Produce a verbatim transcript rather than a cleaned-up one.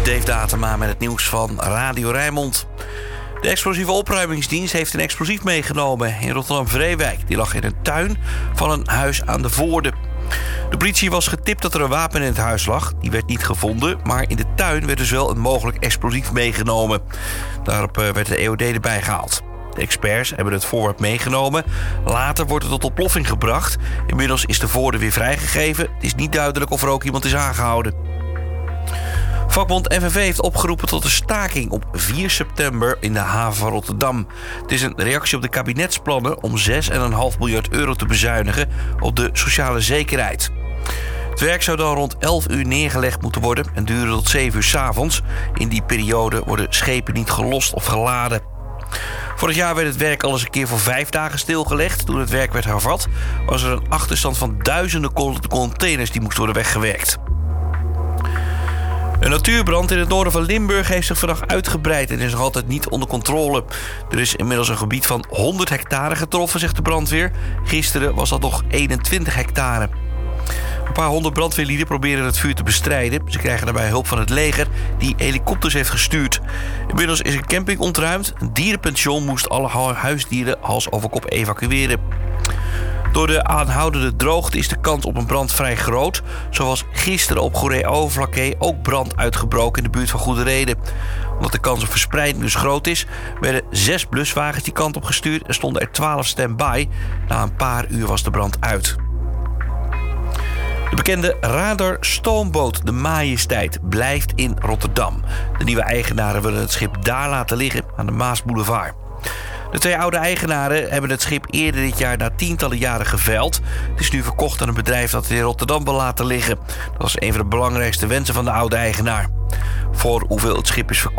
Dave Datema met het nieuws van Radio Rijnmond. De explosieve opruimingsdienst heeft een explosief meegenomen in Rotterdam-Vreewijk. Die lag in een tuin van een huis aan de Voorde. De politie was getipt dat er een wapen in het huis lag. Die werd niet gevonden, maar in de tuin werd dus wel een mogelijk explosief meegenomen. Daarop werd de E O D erbij gehaald. De experts hebben het voorwerp meegenomen. Later wordt het tot ontploffing gebracht. Inmiddels is de Voorde weer vrijgegeven. Het is niet duidelijk of er ook iemand is aangehouden. Vakbond N V V heeft opgeroepen tot een staking op vier september in de haven van Rotterdam. Het is een reactie op de kabinetsplannen om zes komma vijf miljard euro te bezuinigen op de sociale zekerheid. Het werk zou dan rond elf uur neergelegd moeten worden en duren tot zeven uur 's avonds. In die periode worden schepen niet gelost of geladen. Vorig jaar werd het werk al eens een keer voor vijf dagen stilgelegd. Toen het werk werd hervat, was er een achterstand van duizenden containers die moesten worden weggewerkt. Een natuurbrand in het noorden van Limburg heeft zich vandaag uitgebreid en is nog altijd niet onder controle. Er is inmiddels een gebied van honderd hectare getroffen, zegt de brandweer. Gisteren was dat nog eenentwintig hectare. Een paar honderd brandweerlieden proberen het vuur te bestrijden. Ze krijgen daarbij hulp van het leger, die helikopters heeft gestuurd. Inmiddels is een camping ontruimd. Een dierenpension moest alle huisdieren hals over kop evacueren. Door de aanhoudende droogte is de kans op een brand vrij groot. Zoals gisteren op Goeree-Overflakkee ook brand uitgebroken in de buurt van Goede Reden. Omdat de kans op verspreiding dus groot is, werden zes bluswagens die kant op gestuurd en stonden er twaalf stand-by. Na een paar uur was de brand uit. De bekende radar-stoomboot de Majesteit blijft in Rotterdam. De nieuwe eigenaren willen het schip daar laten liggen aan de Maasboulevard. De twee oude eigenaren hebben het schip eerder dit jaar na tientallen jaren geveild. Het is nu verkocht aan een bedrijf dat het in Rotterdam wil laten liggen. Dat was een van de belangrijkste wensen van de oude eigenaar. Voor hoeveel het schip is verkocht